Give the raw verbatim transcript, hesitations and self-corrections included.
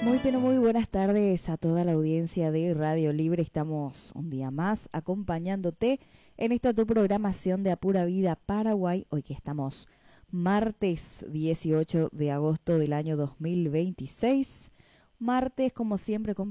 Muy pero muy buenas tardes a toda la audiencia de Radio Libre. Estamos un día más acompañándote en esta tu programación de A Pura Vida Paraguay. Hoy que estamos martes dieciocho de agosto del año dos mil veintiséis. Martes, como siempre, con